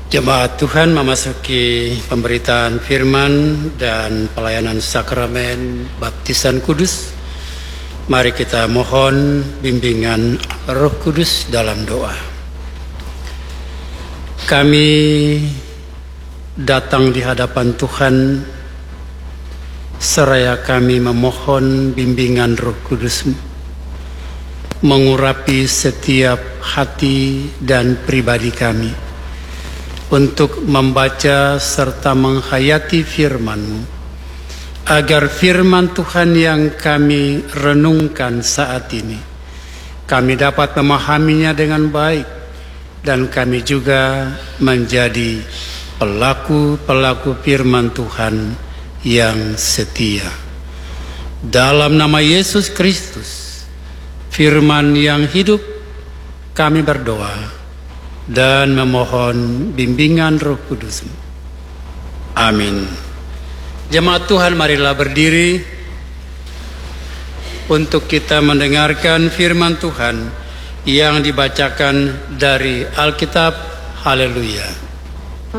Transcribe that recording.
Jemaat Tuhan memasuki pemberitaan firman dan pelayanan sakramen baptisan kudus. Mari kita mohon bimbingan Roh Kudus dalam doa. Kami datang di hadapan Tuhan seraya kami memohon bimbingan Roh Kudus mengurapi setiap hati dan pribadi kami untuk membaca serta menghayati firman-Mu, agar firman Tuhan yang kami renungkan saat ini, kami dapat memahaminya dengan baik, dan kami juga menjadi pelaku-pelaku firman Tuhan yang setia. Dalam nama Yesus Kristus, firman yang hidup, kami berdoa dan memohon bimbingan Roh Kudus. Amin. Jemaat Tuhan, marilah berdiri untuk kita mendengarkan firman Tuhan yang dibacakan dari Alkitab. Haleluya.